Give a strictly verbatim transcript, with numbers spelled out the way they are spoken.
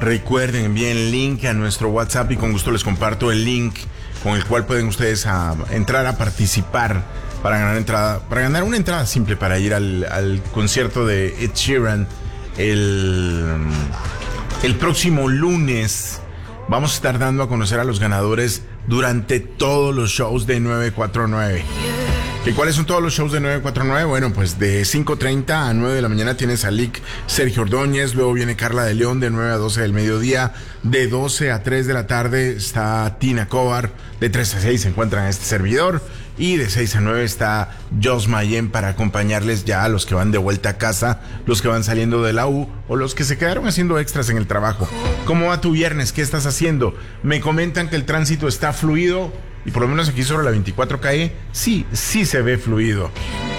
Recuerden, envíen el link a nuestro WhatsApp y con gusto les comparto el link con el cual pueden ustedes a, entrar a participar para ganar entrada, para ganar una entrada simple para ir al, al concierto de Ed Sheeran el, el próximo lunes. Vamos a estar dando a conocer a los ganadores durante todos los shows de nueve cuatro nueve. ¿Y cuáles son todos los shows de nueve cuatro nueve? Bueno, pues de cinco treinta a nueve de la mañana tienes a Lick Sergio Ordóñez, luego viene Carla de León de nueve a doce del mediodía, de doce a tres de la tarde está Tina Cobar, de tres a seis se encuentran este servidor, y de seis a nueve está Jos Mayen para acompañarles ya a los que van de vuelta a casa, los que van saliendo de la U o los que se quedaron haciendo extras en el trabajo. ¿Cómo va tu viernes? ¿Qué estás haciendo? Me comentan que el tránsito está fluido y por lo menos aquí sobre la veinticuatro calle, sí, sí se ve fluido.